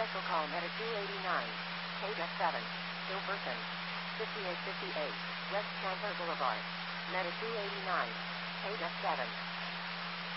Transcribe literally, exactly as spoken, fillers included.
Special call Meta two eighty-nine. K F seven. Gilberton. fifty-eight fifty-eight. West Chandler Boulevard. Meta two eighty-nine. K F seven.